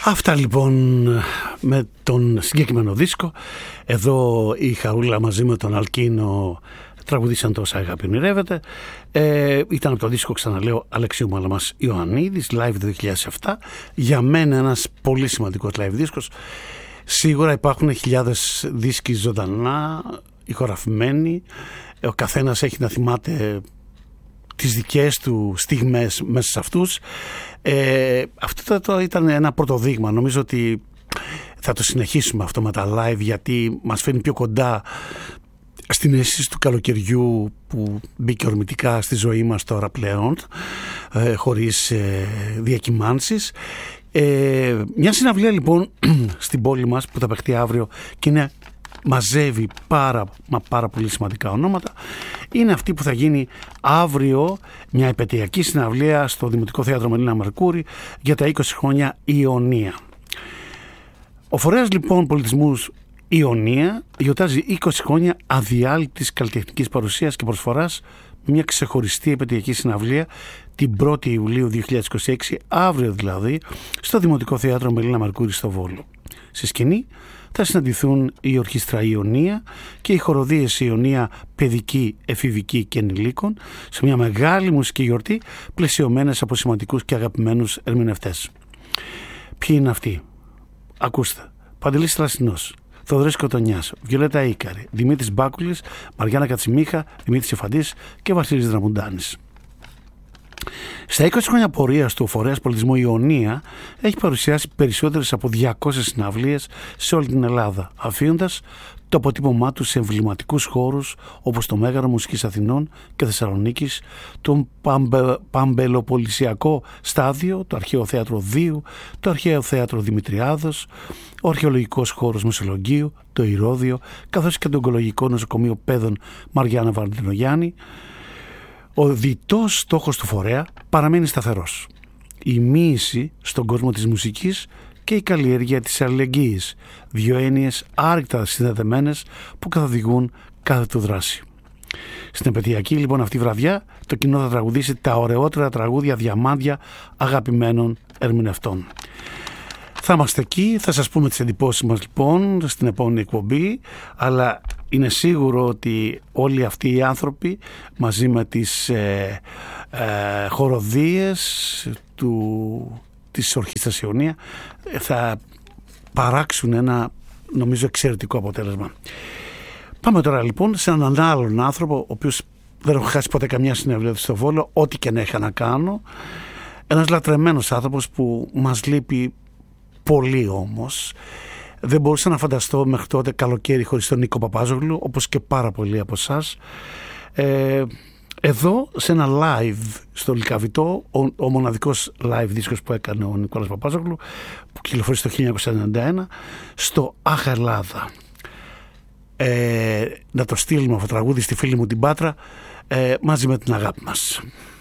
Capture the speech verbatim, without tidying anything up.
Αυτά λοιπόν με τον συγκεκριμένο δίσκο. Εδώ η Χαρούλα μαζί με τον Αλκίνο τραγουδήσαν το «Όσα αγάπη ονειρεύεται». Ε, ήταν από το δίσκο, ξαναλέω, Αλεξίου Μαλαμάς Ιωαννίδης, live το δύο χιλιάδες επτά. Για μένα ένας πολύ σημαντικός live δίσκος. Σίγουρα υπάρχουν χιλιάδες δίσκοι ζωντανά, ηχογραφημένοι. Ο καθένας έχει να θυμάται τις δικές του στιγμές μέσα σε αυτούς. Ε, αυτό το ήταν ένα πρώτο δείγμα. Νομίζω ότι θα το συνεχίσουμε αυτό με τα live, γιατί μας φέρνει πιο κοντά στην αίσθηση του καλοκαιριού που μπήκε ορμητικά στη ζωή μας τώρα πλέον, ε, χωρίς ε, διακυμάνσεις. Ε, μια συναυλία λοιπόν στην πόλη μας που θα παιχτεί αύριο και είναι, μαζεύει πάρα, μα πάρα πολύ σημαντικά ονόματα, είναι αυτή που θα γίνει αύριο, μια επαιτειακή συναυλία στο Δημοτικό Θέατρο Μελίνα Μερκούρη για τα είκοσι χρόνια Ιωνία. Ο φορέας λοιπόν πολιτισμούς Ιωνία γιορτάζει είκοσι χρόνια αδιάλειπτης καλλιτεχνικής παρουσίας και προσφοράς, μια ξεχωριστή επαιτειακή συναυλία την πρώτη Ιουλίου δύο χιλιάδες είκοσι έξι, αύριο δηλαδή, στο Δημοτικό Θέατρο Μελίνα Μερκούρη στο Βόλο. Στη σκηνή θα συναντηθούν η Ορχήστρα Ιωνία και οι χοροδίες Ιωνία παιδική, εφηβική και ενηλίκων σε μια μεγάλη μουσική γιορτή πλαισιωμένες από σημαντικούς και αγαπημένους ερμηνευτές. Ποιοι είναι αυτοί? Ακούστε. Παντελής Θαλασσινός, Θοδωρής Κοτονιάς, Βιολέτα Ίκαρη, Δημήτρης Μπάκουλης, Μαριάννα Κατσιμίχα, Δημήτρης Εφαντής και Βασίλης Δραμουντάνης. Στα είκοσι χρόνια πορείας του, ο φορέας πολιτισμού Ιωνία έχει παρουσιάσει περισσότερες από διακόσιες συναυλίες σε όλη την Ελλάδα, αφήνοντας το αποτύπωμά του σε εμβληματικούς χώρους όπως το Μέγαρο Μουσικής Αθηνών και Θεσσαλονίκης, το Παμπε, Παμπελοπολισιακό Στάδιο, το Αρχαίο Θέατρο Δίου, το Αρχαίο Θέατρο Δημητριάδος, ο Αρχαιολογικός Χώρος Μεσολογγίου, το Ηρώδιο, καθώς και το Ογκολογικό Νοσοκομείο Παιδών Μαριάννα Βαρδινογιάννη. Ο διτός στόχος του φορέα παραμένει σταθερός. Η μοίηση στον κόσμο της μουσικής και η καλλιέργεια της αλληλεγγύης, δύο έννοιες άρρηκτα συνδεδεμένες που καθοδηγούν κάθε του δράση. Στην επαιτειακή λοιπόν αυτή βραδιά το κοινό θα τραγουδήσει τα ωραιότερα τραγούδια διαμάντια αγαπημένων ερμηνευτών. Θα είμαστε εκεί, θα σας πούμε τις εντυπώσεις μας λοιπόν στην επόμενη εκπομπή, αλλά είναι σίγουρο ότι όλοι αυτοί οι άνθρωποι μαζί με τις ε, ε, χοροδίες του, της Ορχήστρας Ιωνία θα παράξουν ένα νομίζω εξαιρετικό αποτέλεσμα. Πάμε τώρα λοιπόν σε έναν άλλον άνθρωπο, ο οποίος δεν έχω χάσει ποτέ καμιά συναυλία του στο Βόλο, ό,τι και να είχα να κάνω. Ένας λατρεμένος άνθρωπος που μας λείπει πολύ όμως. Δεν μπορούσα να φανταστώ μέχρι τότε καλοκαίρι χωρίς τον Νίκο Παπάζογλου, όπως και πάρα πολλοί από εσάς. Ε, εδώ σε ένα live στο Λυκαβητό, ο, ο μοναδικός live δίσκος που έκανε ο Νικόλας Παπάζογλου, που κυκλοφορεί το χίλια εννιακόσια ενενήντα ένα, στο Αχ Ελλάδα. Ε, να το στείλουμε αυτό το τραγούδι στη φίλη μου την Πάτρα, ε, μαζί με την αγάπη μας.